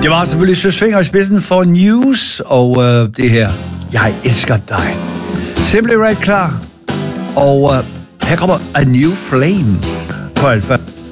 Det var selvfølgelig Søs Fenger i spidsen for News, og det her, jeg elsker dig. Simply Red klar, og her kommer A New Flame på Alpha.